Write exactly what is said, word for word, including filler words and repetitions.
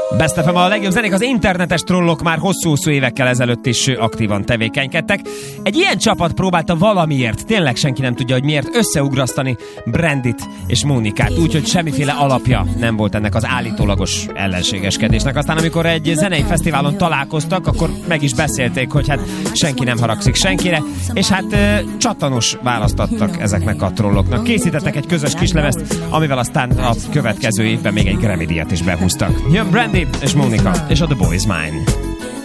Best ef em, a legjobb zenék, az internetes trollok már hosszú-hosszú évekkel ezelőtt is aktívan tevékenykedtek. Egy ilyen csapat próbálta valamiért, tényleg senki nem tudja, hogy miért, összeugrasztani Brandit és Mónikát, úgyhogy semmiféle alapja nem volt ennek az állítólagos ellenségeskedésnek. Aztán amikor egy zenei fesztiválon találkoztak, akkor meg is beszélték, hogy hát senki nem haragszik senkire, és hát e, csatanos választattak ezeknek a trolloknak. Készítettek egy közös kislemezt, amivel aztán a következő évben még egy Grammy-díjat is behúztak. Jön Brandy és Mónika, és a The Boy Is Mine.